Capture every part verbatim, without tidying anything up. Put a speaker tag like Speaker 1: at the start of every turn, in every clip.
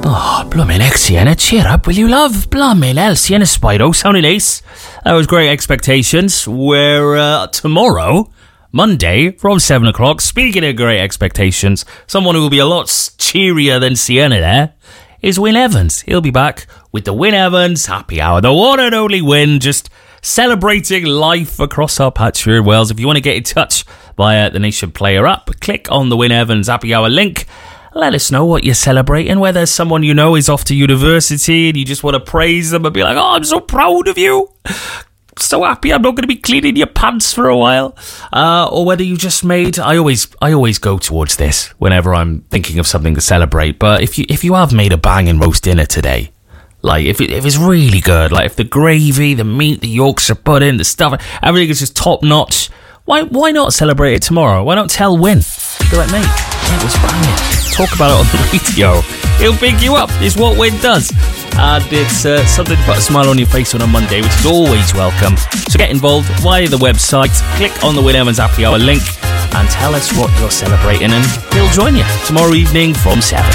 Speaker 1: Oh, bloomin' heck, Sienna, cheer up, will you, love? Bloomin' hell, Sienna Spido, sounding ace. That was Great Expectations, where uh, tomorrow, Monday, from seven o'clock, speaking of Great Expectations, someone who will be a lot cheerier than Sienna there is Wyn Evans. He'll be back with the Wyn Evans Happy Hour, the one and only Wyn, just celebrating life across our patch here in Wales. If you want to get in touch via the Nation Player app, click on the Wyn Evans Happy Hour link. Let us know what you're celebrating, whether someone you know is off to university and you just want to praise them and be like, oh, I'm so proud of you. So happy I'm not going to be cleaning your pants for a while. Uh, or whether you just made... I always I always go towards this whenever I'm thinking of something to celebrate. But if you if you have made a banging roast dinner today, like if, it, if it's really good, like if the gravy, the meat, the Yorkshire pudding, the stuff, everything is just top notch, why why not celebrate it tomorrow? Why not tell Wyn? Be like, mate, it was banging. Talk about it on the radio. He'll pick you up. It's what Wyn does. And it's uh, something to put a smile on your face on a Monday, which is always welcome. So get involved via the website. Click on the Wyn Evans Happy Hour link and tell us what you're celebrating, and we'll join you tomorrow evening from seven.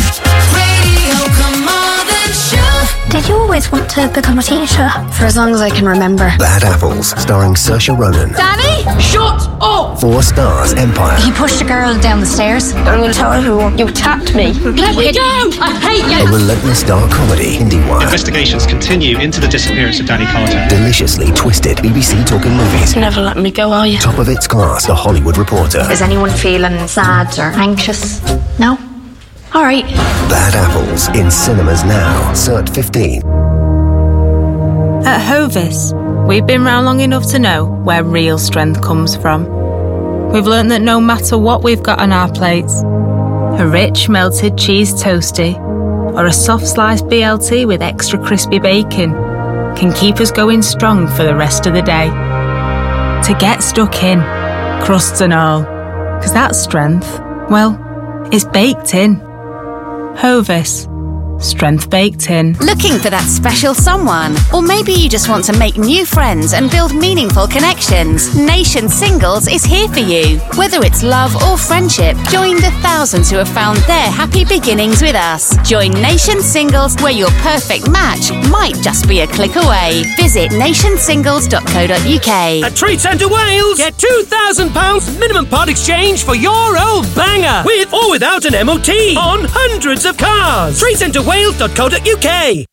Speaker 2: Did you always want to become a teacher? For as long as I can remember.
Speaker 3: Bad Apples, starring Saoirse Ronan.
Speaker 2: Danny! Shut up!
Speaker 3: Four Stars Empire.
Speaker 2: He pushed a girl down the stairs. I'm going to tell everyone you attacked me. Let me down! I hate you!
Speaker 3: A relentless dark comedy, IndieWire.
Speaker 4: Investigations continue into the disappearance of Danny Carter.
Speaker 3: Deliciously twisted, B B C Talking Movies.
Speaker 2: Never let me go, are you?
Speaker 3: Top of its class, The Hollywood Reporter.
Speaker 2: Is anyone feeling sad or anxious? No? All right.
Speaker 3: Bad Apples, in cinemas now. Cert fifteen.
Speaker 5: At Hovis, we've been round long enough to know where real strength comes from. We've learned that no matter what we've got on our plates, a rich melted cheese toastie or a soft sliced B L T with extra crispy bacon can keep us going strong for the rest of the day. To get stuck in, crusts and all, because that strength, well, it's baked in. Hovis. Strength baked in.
Speaker 6: Looking for that special someone? Or maybe you just want to make new friends and build meaningful connections? Nation Singles is here for you. Whether it's love or friendship, join the thousands who have found their happy beginnings with us. Join Nation Singles, where your perfect match might just be a click away. Visit nation singles dot co dot uk.
Speaker 7: At Trade Centre Wales, get two thousand pounds minimum part exchange for your old banger, with or without an M O T, on hundreds of cars. Trade Centre Wales dot co dot uk.